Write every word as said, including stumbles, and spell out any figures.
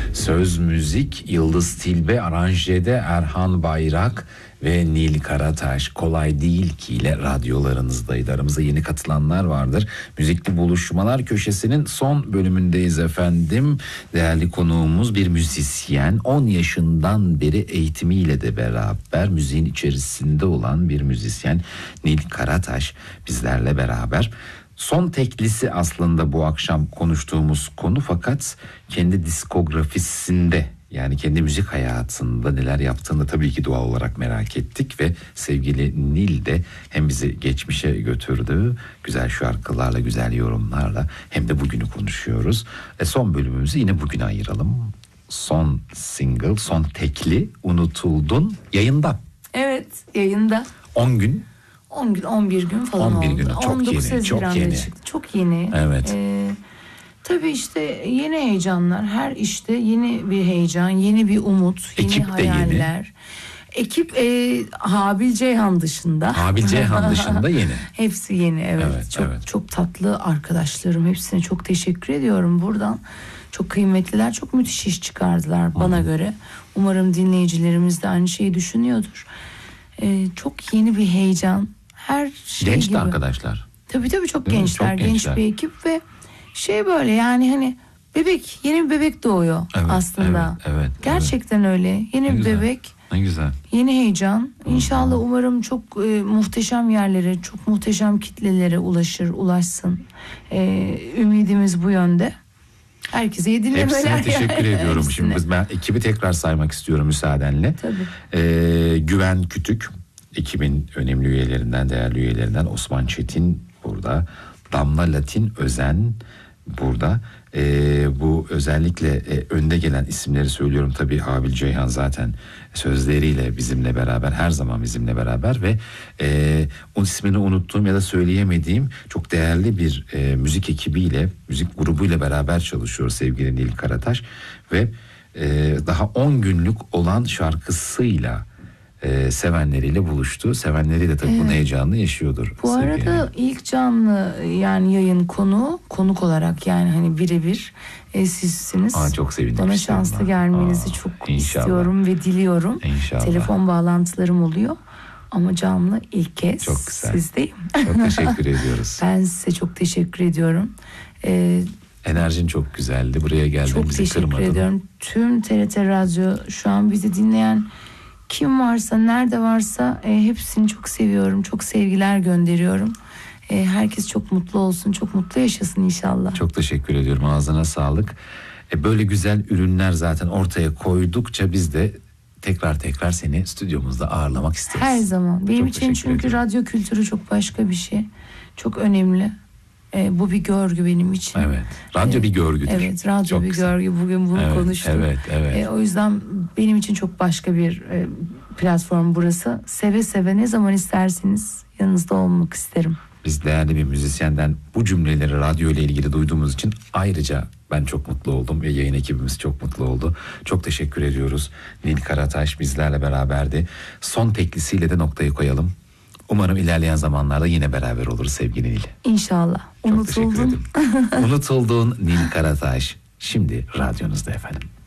Söz müzik Yıldız Tilbe, aranjede Erhan Bayrak ve Nil Karataş. Kolay değil ki ile radyolarınızdaydı. Aramızda yeni katılanlar vardır. Müzikli Buluşmalar Köşesi'nin son bölümündeyiz efendim. Değerli konuğumuz bir müzisyen. on yaşından beri eğitimiyle de beraber müziğin içerisinde olan bir müzisyen Nil Karataş bizlerle beraber. Son teklisi aslında bu akşam konuştuğumuz konu, fakat kendi diskografisinde, yani kendi müzik hayatında neler yaptığını tabii ki doğal olarak merak ettik ve sevgili Nil de hem bizi geçmişe götürdü güzel şarkılarla, güzel yorumlarla, hem de bugünü konuşuyoruz. E son bölümümüzü yine bugüne ayıralım. Son single, son tekli Unutuldun yayında. Evet, yayında. on gün. on gün, on bir gün falan on bir oldu. günü çok yeni, çok yeni. Çıktı. Çok yeni. Evet. Ee, tabii işte yeni heyecanlar, her işte yeni bir heyecan, yeni bir umut, yeni Ekip de hayaller. yeni. Ekip e, Habil Ceyhan dışında. Habil Ceyhan dışında yeni. Hepsi yeni, evet. Evet, çok evet. çok tatlı arkadaşlarım, hepsine çok teşekkür ediyorum buradan. Çok kıymetliler, çok müthiş iş çıkardılar bana Hı. göre. Umarım dinleyicilerimiz de aynı şeyi düşünüyordur. Ee, çok yeni bir heyecan. Her şey Genç gibi. de arkadaşlar. Tabii tabii çok Değil gençler, çok genç gençler. bir ekip ve şey böyle yani hani bebek, yeni bir bebek doğuyor Evet, aslında. Evet, evet. Gerçekten evet. öyle. Yeni Ne bir güzel. bebek. Ne güzel. Yeni heyecan. Hı-hı. İnşallah umarım çok e, muhteşem yerlere, çok muhteşem kitlelere ulaşır, ulaşsın. E, ümidimiz bu yönde. Herkese dinlemeler. Hepsine teşekkür yani. ediyorum. Hepsine. Şimdi biz, ben ekibi tekrar saymak istiyorum müsaadenle. Tabii. Ee, Güven Kütük, ekibin önemli üyelerinden, değerli üyelerinden. Osman Çetin burada. Damla Latin Özen burada. Ee, bu özellikle e, önde gelen isimleri söylüyorum. Tabii Habil Ceyhan zaten sözleriyle bizimle beraber, her zaman bizimle beraber ve e, o ismini unuttuğum ya da söyleyemediğim çok değerli bir e, müzik ekibiyle, müzik grubuyla beraber çalışıyor sevgili Nil Karataş ve e, daha on günlük olan şarkısıyla e, sevenleriyle buluştu. Sevenleri de tabii evet. bunun heyecanını yaşıyordur. Bu arada yani. ilk canlı yani yayın konu konuk olarak, yani hani birebir e, sizsiniz. Aa, çok sevindim. Bana şanslı gelmenizi Aa, çok inşallah. istiyorum ve diliyorum. İnşallah. Telefon bağlantılarım oluyor ama canlı ilk kez çok güzel. sizdeyim. Çok teşekkür ediyoruz. Ben size çok teşekkür ediyorum. Ee, Enerjin çok güzeldi. Buraya geldin, çok bizi kırmadın. Çok teşekkür ediyorum. Tüm T R T Radyo, şu an bizi dinleyen kim varsa, nerede varsa e, hepsini çok seviyorum. Çok sevgiler gönderiyorum. E, herkes çok mutlu olsun, çok mutlu yaşasın inşallah. Çok teşekkür ediyorum. Ağzına sağlık. E, böyle güzel ürünler zaten ortaya koydukça biz de tekrar tekrar seni stüdyomuzda ağırlamak isteriz. Her zaman. Benim çok için çünkü ediyorum. Radyo kültürü çok başka bir şey. Çok önemli. E, bu bir görgü benim için. Evet. Radyo e, bir görgüdür. Evet, radyo çok bir güzel. görgü. Bugün bunu evet, konuştuk. Evet, evet. E, o yüzden benim için çok başka bir e, platform burası. Seve seve ne zaman isterseniz yanınızda olmak isterim. Biz değerli bir müzisyenden bu cümleleri radyo ile ilgili duyduğumuz için ayrıca ben çok mutlu oldum ve yayın ekibimiz çok mutlu oldu. Çok teşekkür ediyoruz. Nil Karataş bizlerle beraberdi. Son teklisiyle de noktayı koyalım. Umarım ilerleyen zamanlarda yine beraber oluruz sevgili Nil. İnşallah. Çok Unutuldun. Unutulduğun Nil Karataş şimdi radyonuzda efendim.